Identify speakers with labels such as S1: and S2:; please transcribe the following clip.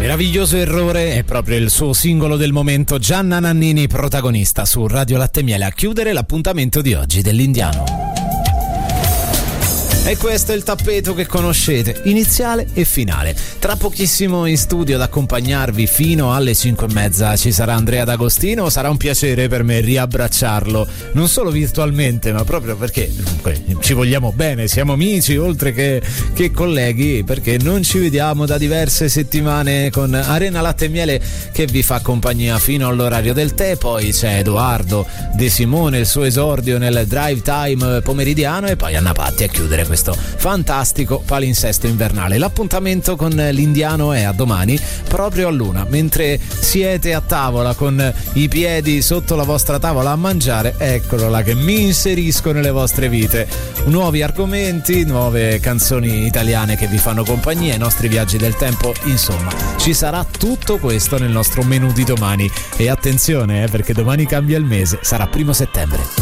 S1: Meraviglioso errore è proprio il suo singolo del momento, Gianna Nannini protagonista su Radio Latte e Miele a chiudere l'appuntamento di oggi dell'Indiano. E questo è il tappeto che conoscete, iniziale e finale. Tra pochissimo in studio ad accompagnarvi fino alle 5:30 ci sarà Andrea D'Agostino. Sarà un piacere per me riabbracciarlo, non solo virtualmente, ma proprio perché ci vogliamo bene, siamo amici oltre che colleghi, perché non ci vediamo da diverse settimane con Arena Latte e Miele che vi fa compagnia fino all'orario del tè. Poi c'è Edoardo De Simone, il suo esordio nel drive time pomeridiano, e poi Anna Patti a chiudere questo fantastico palinsesto invernale. L'appuntamento con l'Indiano è a domani proprio all'1, mentre siete a tavola con i piedi sotto la vostra tavola a mangiare. Eccolo là che mi inserisco nelle vostre vite, nuovi argomenti, nuove canzoni italiane che vi fanno compagnia, i nostri viaggi del tempo, insomma ci sarà tutto questo nel nostro menù di domani. E attenzione perché domani cambia il mese, sarà 1° settembre.